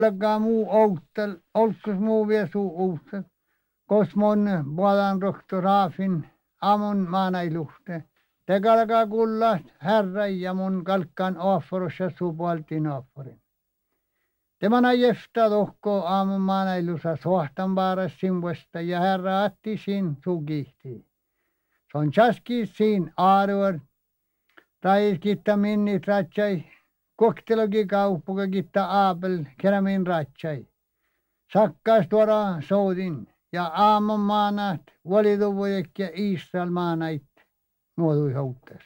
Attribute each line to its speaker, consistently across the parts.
Speaker 1: Läggaa muu outel, olkus muu viesu uuset. Kosmon puolan rohto raafin, amon maanailuhte. Tegalga kullat herra ja mun kalkkan offorossa supuoltiin offorin. Temana jefta lohko aamun maanailussa sohtan baaras simvuesta ja herra atti siin sukihti. Se on chaski siin aaruor. Tai kitta minni tratsai. Koktelogi kauppuga kitta aapel kerämin ratsai. Sakkas tuoda soudin. Ja aamun maanat valituvujek ja Israel maanait muodui houtes.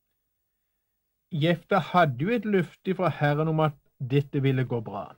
Speaker 2: Jefta hadde jo et løfte fra Herren om at dette ville gå bra.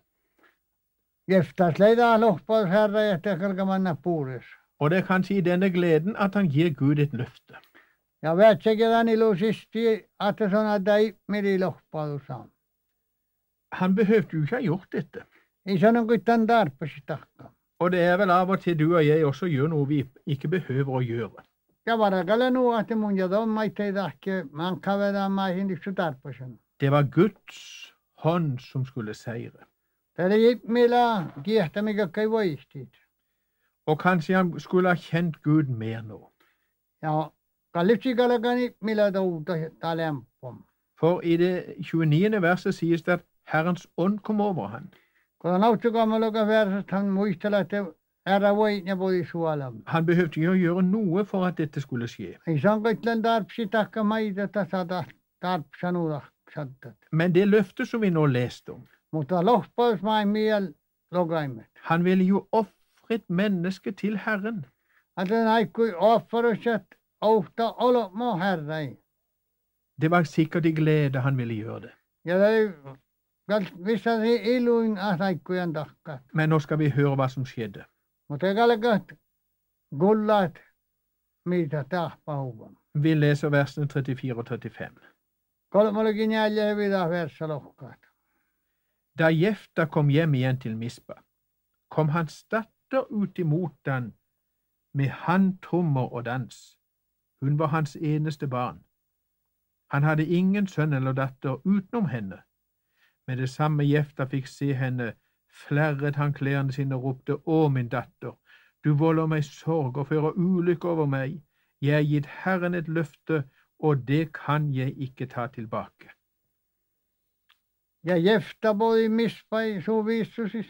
Speaker 1: Jeftas leida lohpaus herra ja tekalkamanna puures.
Speaker 2: Og det er kanskje i denne gleden at han gir Gud et løfte.
Speaker 1: Ja vätsäkedän iluisesti, että se on dai meri lohpausaan.
Speaker 2: Han behøvde jo ikke ha gjort dette.
Speaker 1: Ei sanon kuitenkaan tarpeeksi takka.
Speaker 2: Og det er vel av og til du og jeg også gjør noe vi ikke behøver å gjøre.
Speaker 1: Ja varakalle nuohti mun ja tommaita ei tahke, man kavedaan maihin yksi tarpeeksi.
Speaker 2: Det var Guds hånd som skulle seire.
Speaker 1: Det ei millä kiehtämikä kai voistit.
Speaker 2: Og kanskje han skulle ha kjent Gud mer nå.
Speaker 1: Ja kallipsikalakani millä touta talempom.
Speaker 2: For i det 29. verset sies det at Herrens ånd kom over han.
Speaker 1: Kun on nautsukamaloka versat, han muistelee, että herra voi ja voi suolam.
Speaker 2: Han behøvde ikke å gjøre noe for at dette skulle skje.
Speaker 1: Ei saan koitlen tarpsi takka maita tasata tarpsanuda sattat.
Speaker 2: Men det løftet som vi nå leste om,
Speaker 1: Mutta lohpaus mai miel logaimet.
Speaker 2: han ville jo ofre et menneske til Herren.
Speaker 1: Att aikui offerusat ohta olo mo herrai.
Speaker 2: Det var sikkert i glede han ville gjøre det.
Speaker 1: Ja det vissa iluin aikujan takka.
Speaker 2: Men nå skal vi høre hva som skjedde.
Speaker 1: Mutta kalkat gullat mitä tahpauvan.
Speaker 2: Vi leser versene 34 og 35.
Speaker 1: Kolmollakin jäljellä vida versa lohkaat.
Speaker 2: Da Jefta kom hjem igjen til Mispa, kom hans datter ut imot han med handtrommer og dans. Hun var hans eneste barn. Han hadde ingen sønn eller datter utenom henne. Med det samme Jefta fikk se henne, flerret han klærne sine og ropte, «Å, min datter, du volder meg sorg og fører ulykke over meg. Jeg har gitt Herren et løfte, og det kan jeg ikke ta tilbake.»
Speaker 1: Ja Jefta boi mispai suvissusis.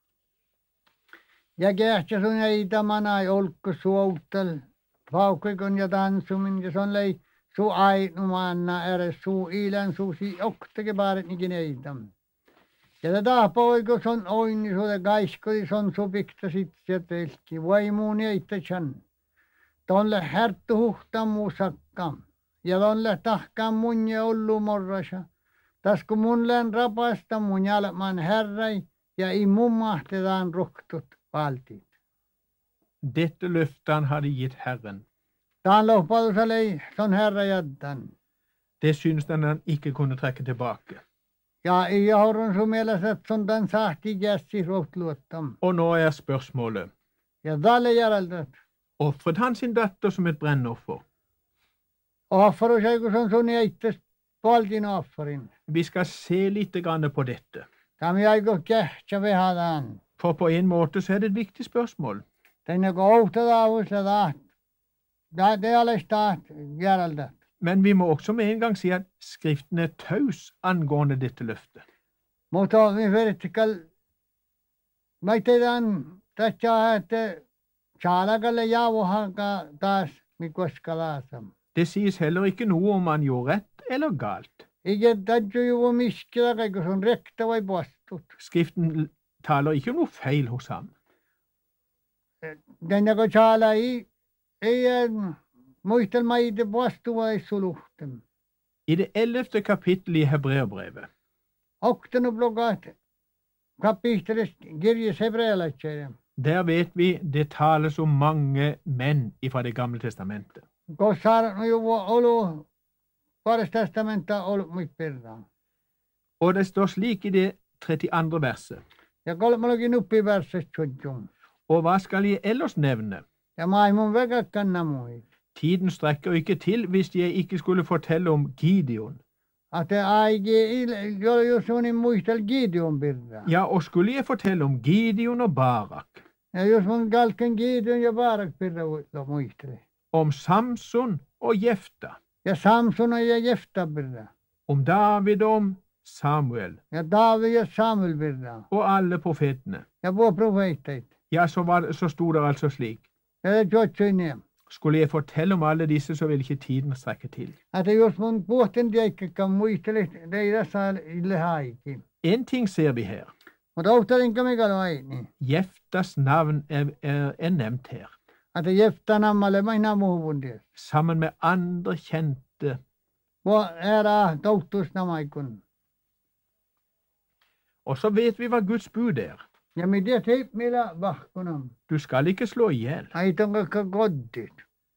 Speaker 1: Ja kähtsä sun eitä manai olkku suoutel. Paukikon ja tansumin ja son lei su ainumanna eres su ilän susi oktake baaret nikin eitam. Ja tätä poiko son oini sude kaiskodi son supikta sit ja telki. Vaimuun eittätsän. Tonle herttu huhtan muusakka. Ja tonle tahkaan mun ja ollu morrasa. Tas kun mun län rapasta mun jalman herrai ja i mun mahtetaan ruhtut valtit.
Speaker 2: Dette løftet han hadde gitt Herren.
Speaker 1: Taan lohpalusa lei son herra jaddan.
Speaker 2: Det synes han ikke kunne trekke tilbake.
Speaker 1: Ja i horun sun mielessä, että son tän sahti jässi rohtluottam.
Speaker 2: Og nå er spørsmålet,
Speaker 1: Ja dalle järeltät.
Speaker 2: offret han sin datter som et brennoffer?
Speaker 1: Offerus ei kun son sun eittäs poltin offerin.
Speaker 2: Vi skal se litt grann på dette.
Speaker 1: Tämä aiko kähtsä vehadaan.
Speaker 2: For på en måte så er det et viktig spørsmål.
Speaker 1: Tänne kun ouhtadaavus ja taht. Det alles taht järeltät.
Speaker 2: Men vi må også med en gang si at Skriften er taus angående dette løftet.
Speaker 1: Mutta mi vertikal maitetaan tässä että chalakalle jauhaka taas mi koskalaasam.
Speaker 2: Det sies heller ikke noe om han gjorde rett eller galt.
Speaker 1: Ikke täytyy juo miskillä, kun sun rekta vai postut.
Speaker 2: Skriften taler ikke om noe feil hos ham.
Speaker 1: Tänne kun chala ei muistel maite postu vai suluhtem.
Speaker 2: I det 11. kapittel i Hebreerbrevet,
Speaker 1: Oktenu blogat kapitteles kirjes hebrealaisseiden.
Speaker 2: der vet vi det tales om mange menn fra det gamle testamentet.
Speaker 1: Kun saarnu juo olu Pares testamenta ollut muit perraan.
Speaker 2: Og det står slik i det 32. verset.
Speaker 1: Ja kolmallakin uppivärsset sujjum.
Speaker 2: Og hva skal jeg ellers nevne?
Speaker 1: Ja maailman väkäkkän namuit.
Speaker 2: Tiden strekker ikke til hvis jeg ikke skulle fortelle om Gideon.
Speaker 1: Att det äger jo sån muistel Gideon birra.
Speaker 2: Ja, og skulle jeg fortelle om Gideon og Barak,
Speaker 1: Ja jos mun galken Gideon ja Barak birra muisteli.
Speaker 2: om Samson og Jefta,
Speaker 1: Ja Samson ja Jefta birra.
Speaker 2: om David og om Samuel
Speaker 1: Ja David ja Samuel birra.
Speaker 2: og alle profetene,
Speaker 1: Ja vår profetet.
Speaker 2: ja, så sto det altså slik.
Speaker 1: Ja det jotsuinem.
Speaker 2: Skulle jeg fortelle om alle disse, så vil ikke tiden strekke til.
Speaker 1: Att jos mun puhten diekka kan muisteli, det ei tässä ille haiki.
Speaker 2: En ting ser vi her.
Speaker 1: Mutta ohtalinka mikä aini.
Speaker 2: Jeftas navn er nevnt her,
Speaker 1: Att Jefta nammalle maina muhvundies.
Speaker 2: sammen med andre kjente.
Speaker 1: Hvor era toutusnamaikun.
Speaker 2: Og så vet vi hva Guds bud er.
Speaker 1: Ja mitä teip millä vahkunam.
Speaker 2: Du skal ikke slå ihjel.
Speaker 1: Aitonka goddit.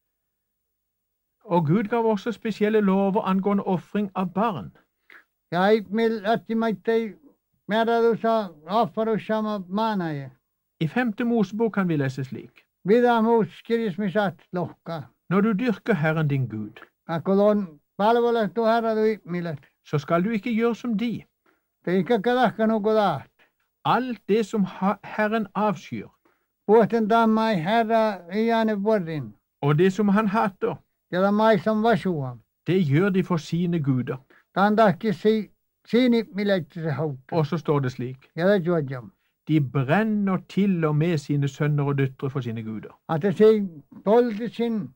Speaker 2: Og Gud gav også spesielle lover angående offring av barn.
Speaker 1: Ja ei mil atti maittei määrätyssä offerussama maanaje.
Speaker 2: I 5. Mosebok kan vi lese slik.
Speaker 1: Vida muus kirjismisat lohka.
Speaker 2: Når du dyrker Herren din Gud,
Speaker 1: Akolon palvelettu herratu ihmilet.
Speaker 2: så skal du ikke gjøre som de.
Speaker 1: Te ikka kadahkanu kodaat.
Speaker 2: Alt det som Herren avskyr,
Speaker 1: Puhten tammai herra iane vuorin.
Speaker 2: og det som han hater,
Speaker 1: Ja maisam vasua.
Speaker 2: det gjør de for sine guder.
Speaker 1: Tan tahki siini miletti se hautta.
Speaker 2: Og så står det slik.
Speaker 1: Ja det juodjam.
Speaker 2: De brenner til og med sine sønner og døtre for sine guder.
Speaker 1: Att se tolti sin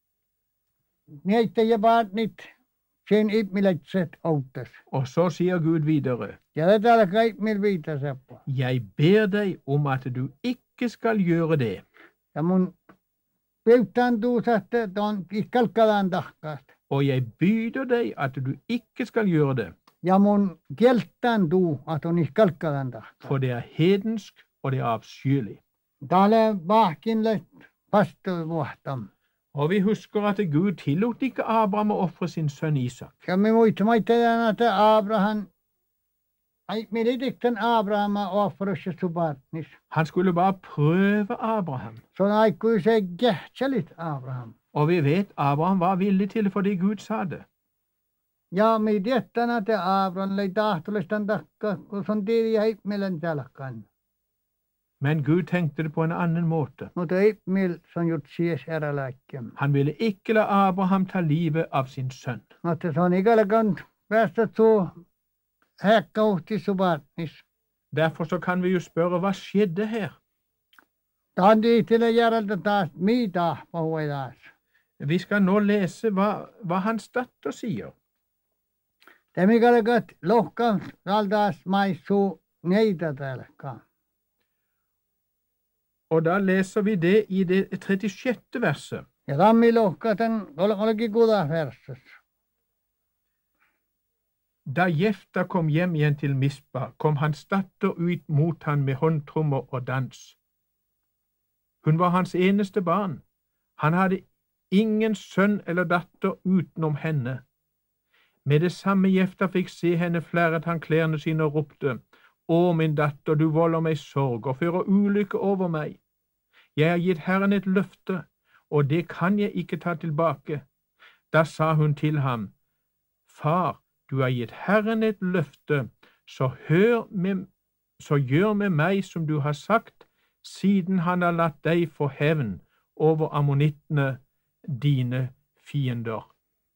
Speaker 1: niitä ja barnit sen ihmiletset autas.
Speaker 2: Og så sier Gud videre,
Speaker 1: Ja det täällä kaikki mil viitasappa.
Speaker 2: jeg ber deg om at du ikke skal gjøre det.
Speaker 1: Ja mun pöytään tuusatte ton iskalkkalan tahkaasta.
Speaker 2: Og jeg byder deg at du ikke skal gjøre det,
Speaker 1: Ja mun kieltään tuu, at on iskalkkalan tahkaasta.
Speaker 2: for det er hedensk og det er avskyelig.
Speaker 1: Täällä vahkinlet pastovuohtam.
Speaker 2: Og vi husker at Gud tillot ikke Abraham å ofre sin sønn Isak.
Speaker 1: Ja me muistamaittetaan, että Abraham, ai me litikten Abrahama offerussa subarnis.
Speaker 2: Han skulle bare prøve Abraham.
Speaker 1: Se on aikuise kähtsälit Abraham.
Speaker 2: Og vi vet Abraham var villig til det fordi Gud sa det.
Speaker 1: Ja me tiettään, että Abraham lei tahtolestan takka, kun se on tiiri heipmielen jalkan.
Speaker 2: Men Gud tenkte det på en annen måte.
Speaker 1: Mutta heipmil se on jut sies eräläikkem.
Speaker 2: Han ville ikke la Abraham ta livet av sin sønn.
Speaker 1: Mutta se on ikäläkään päästä tuo häkkauhti subarnis.
Speaker 2: Derfor så kan vi jo spørre, hva skjedde her?
Speaker 1: Tahan tiihtile järjeltä taas mitä puhui taas.
Speaker 2: Vi skal nå lese hva hans datter sier.
Speaker 1: Te mikäläkät lohkan saltaas maissuu neitä täälläkaan.
Speaker 2: Og da leser vi det i det 36. verset.
Speaker 1: Ja tammi lohkaten olikin kudaversus.
Speaker 2: Da Jefta kom hjem igjen til Mispa, kom hans datter ut mot han med håndtrommer og dans. Hun var hans eneste barn. Han hadde ingen sønn eller datter utenom henne. Med det samme Jefta fikk se henne, flerret han klærne sine og ropte, «Å, min datter, du volder meg sorg og fører ulykke over meg. Jeg har gitt Herren et løfte, og det kan jeg ikke ta tilbake.» Da sa hun til ham, «Far, du har gitt Herren et løfte, så gjør med meg som du har sagt, siden han har latt deg få hevn over ammonittene, dine fiender.»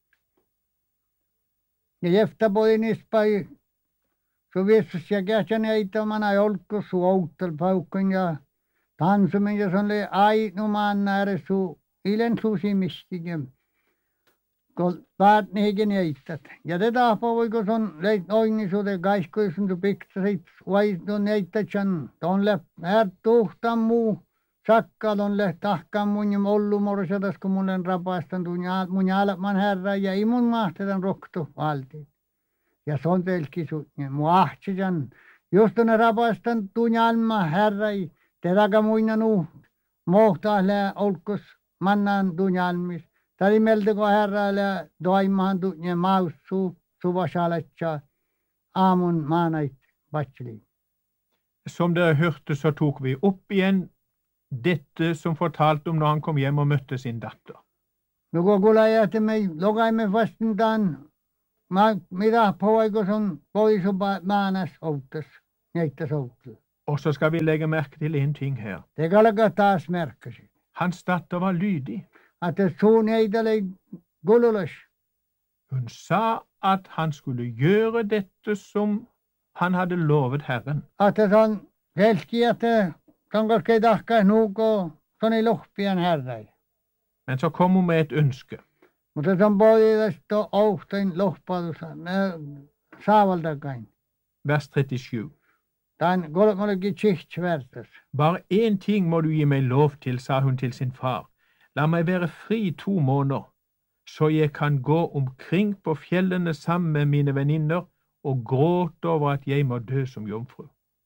Speaker 1: Ja Jefta poinispai suviessus ja kähtsän eittämänä jolkus su outtel paukkan ja tansumin ja son le ainumaan näre su ilen susimistikin. Kun päät niikin eittät. Ja te tahpa voiko son leit oinnisuute kaiskoisun tu piktasit vaistun eittätsän tonle tuhtan muu sakka tonle tahkan mun ja ollumorsatas kun mulle rapastan mun jalman herra ja imun mahtetan roktu valtiin. Ja se on telkisut. Mu ahtsitän just ne rapastan tunjalma herrai. Teräkä muina nuu mohtaa lää olkos mannan tunjalmis. Tali melteko herraille doimaan tunne maussu suvasaletsa aamun maanait vatsili.
Speaker 2: Som dere hørte, så tok vi opp igjen dette som fortalte om når han kom hjem og møtte sin datter.
Speaker 1: Nuko kuulee, että me lokaimme vastintaan mitä poika som pois maanas outas, näitä soutuu.
Speaker 2: Og så skal vi legge merke til en ting her.
Speaker 1: Det kalkaa taas merkkasi.
Speaker 2: Hans datter var lydig.
Speaker 1: Että suun ei tälle gululas.
Speaker 2: Hun sa at han skulle gjøre dette som han hadde lovet Herren.
Speaker 1: Että se on selkeä, että se on koskee tahkaa nuuko, se on ei lohpien herrai.
Speaker 2: Men så kom hun med et ønske.
Speaker 1: Mutta se on poidasta ohtain lohpaadussa, saavaltakain.
Speaker 2: Vers 37.
Speaker 1: Tämän kolmolekin tsihtsvertas.
Speaker 2: Bare én ting må du gi meg lov til, sa hun til sin far. La meg være fri 2 måneder, så jeg kan gå omkring på fjellene sammen med mine venninner og gråte over at jeg må dø som jomfru.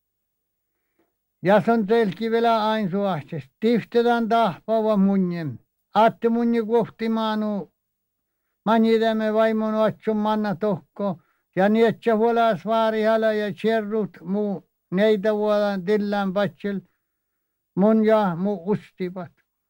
Speaker 1: Ja se on teilläkin vielä aina suahtes. Tiftetään tahpava munjem. Aatte munje kohti maanu. Manjidämme vaimon vatsun manna tohko. Ja nietsä huolas vaarihala ja tjerrut muu neitä vuodan tillään patsel. Mun ja muu ustipat.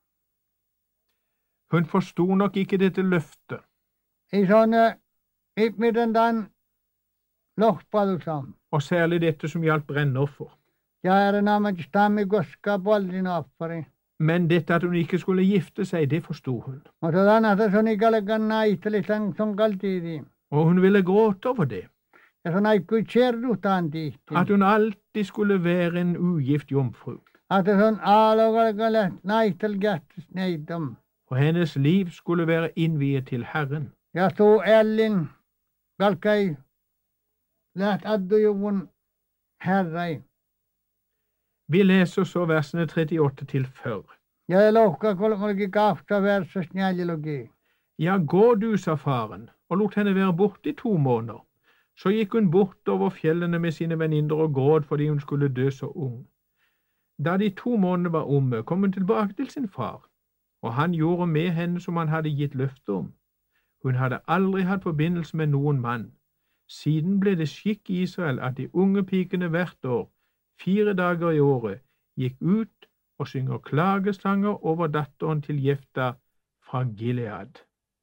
Speaker 2: Hun forsto nok ikke dette løftet.
Speaker 1: I sånne miten tämän lohpalusam.
Speaker 2: Og særlig dette som gjaldt brennoffer.
Speaker 1: Ja äärenaamat stammi koskaan puolin offari.
Speaker 2: Men dette at hun ikke skulle gifte seg, det forsto hun.
Speaker 1: Mutta tänä se on ikallekan naisteli tämän son kaltiitiin.
Speaker 2: Og hun ville gråte over det.
Speaker 1: Ja se on aikui tjerrutaan tihti.
Speaker 2: At hun alltid skulle være en ugift jomfru.
Speaker 1: Että se on aalokalkalle naistel kähtis neidom.
Speaker 2: Og hennes liv skulle være innviet til Herren.
Speaker 1: Ja suu Ellin kalkai läht addujuvun herrai.
Speaker 2: Vi leser så versene 38 til 40.
Speaker 1: Ja lohka kolmolekin kahta versast njäljelogi.
Speaker 2: Ja, gå du, sa faren, og lot henne være borte i 2 måneder. Så gikk hun bort over fjellene med sine venninner og gråt fordi hun skulle dø så ung. Da de 2 måneder var omme, kom hun tilbake til sin far, og han gjorde med henne som han hadde gitt løfte om. Hun hadde aldri hatt forbindelse med noen mann. Siden ble det skikk i Israel at de unge pikene hvert år, 4 dager i året, gikk ut og synger klagesanger over datteren til Jefta fra Gilead.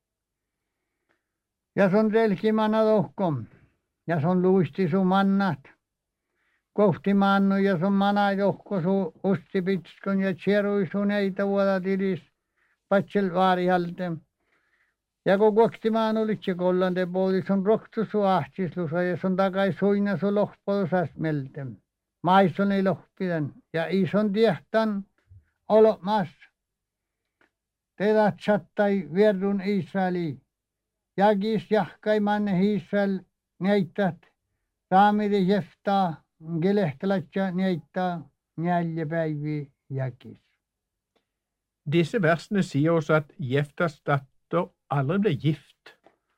Speaker 1: Ja se on teilläkin manna tohkom. Ja se on luisti sun mannat. Kohti mannu ja sun manna tohko su ustipitskon ja tjerui sun eitä vuoda tilis. Patsel vaarihalte. Ja kun kohti mannu litsi kollante pooli sun roktu su ahtislusa ja sun takai suina su lohpodusas meltem. Maison ei lohpiden. Ja ison tiehtan olmas. Teidät sattai vierdun Israeliin. Jagis jahkai manne Israel näittät. Saamidi Jeftaa, gelehtalatja näittää, njäljepäivi jagis.
Speaker 2: Disse versene sier oss at Jeftas datter aldri ble gift.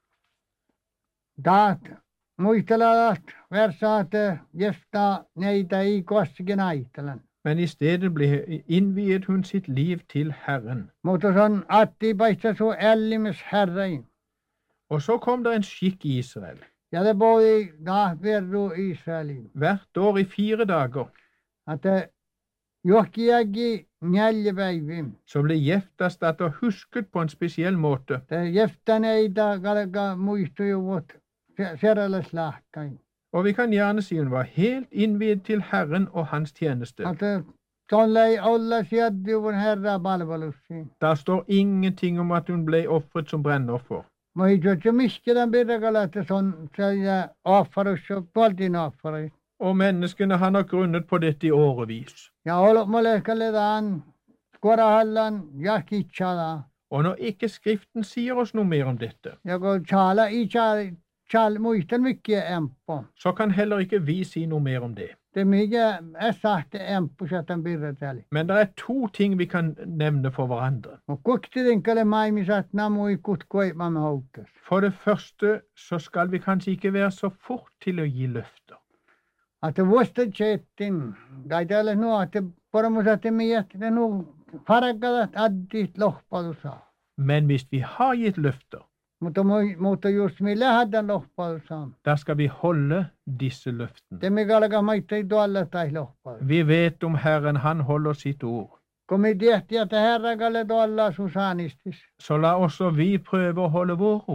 Speaker 1: Taat muistelaat versaat Jeftaa näitä ei kosken aitelen.
Speaker 2: Men i stedet innviet hun sitt liv til Herren.
Speaker 1: Mutta se on atti paista su ällimes herrein.
Speaker 2: Og så kom det en skikk i Israel.
Speaker 1: Ja det boi da verdu Israelin.
Speaker 2: Hvert år i 4 dager
Speaker 1: Että johkiagi njäljepäivi.
Speaker 2: så ble Jeftas datter husket på en spesiell måte.
Speaker 1: Te jeftaneita kalka muistujuvut seraleslahkain.
Speaker 2: Og vi kan gjerne si hun var helt innviet til Herren og hans tjeneste.
Speaker 1: Että tollei olla sijaddjuvun herra palvelussi.
Speaker 2: Der står ingenting om at hun ble offret som brennoffer.
Speaker 1: Mä ei tiedä, missä tämän pirrakalla, että se on sellainen offerus, se on puoltin offerus.
Speaker 2: Og menneskene har nok grunnet på dette i årevis.
Speaker 1: Ja olmoleskalle tämän korahallan ja kitsala.
Speaker 2: Og når ikke Skriften sier oss noe mer om dette,
Speaker 1: Ja kun chala i chal muistan mycket empo.
Speaker 2: så kan heller ikke vi si noe mer om det.
Speaker 1: Det mikä sahte empo sätän pirratali.
Speaker 2: Men det er 2 ting vi kan nevne for hverandre.
Speaker 1: Mutta kuktidinkalle maimisat namui kutkoimamme houkkas.
Speaker 2: For det første så skal vi kanskje ikke være så fort til å gi løfter.
Speaker 1: Että vuosta tjettin, tai täällä nuo, että pormusat miettii, nuo farakalat addit lohpalusaa.
Speaker 2: Men hvis vi har gitt løfter,
Speaker 1: Mutta just millä hädän lohpalusaa.
Speaker 2: da skal vi holde disse løftene.
Speaker 1: Det mikä alkaa maittai tuolla tai lohpalusaa.
Speaker 2: Vi vet om Herren, han holder sitt ord.
Speaker 1: Kun me tehtiin, että herrakalle tuolla susaanistis.
Speaker 2: Så la også vi prøve å holde våre ord.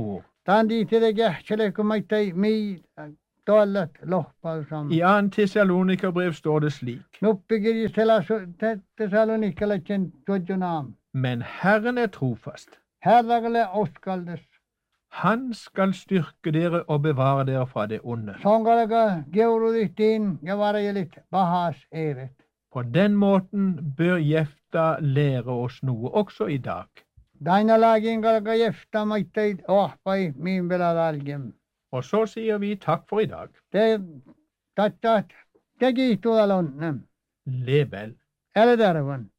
Speaker 1: Tämän tiitille kähtsele, kun mä tei mii tuollat lohpausam.
Speaker 2: I 2. Tessalonikerbrev står det slik.
Speaker 1: Nuppikirje Thessalonikkalaisen tuodjonam.
Speaker 2: Men Herren er trofast.
Speaker 1: Herragale oskaldes.
Speaker 2: Han skal styrke dere og bevare dere fra det onde.
Speaker 1: Songalga geurudihtiin ja varjelit pahas eiret.
Speaker 2: På den måten bør Jefta lære oss noe også i dag.
Speaker 1: Dainalagin kalga jefta maitteid ohpai miin peladalgem.
Speaker 2: Og så sier vi takk for i dag.
Speaker 1: Te kiihtualon.
Speaker 2: Lev vel.
Speaker 1: Eller tervan.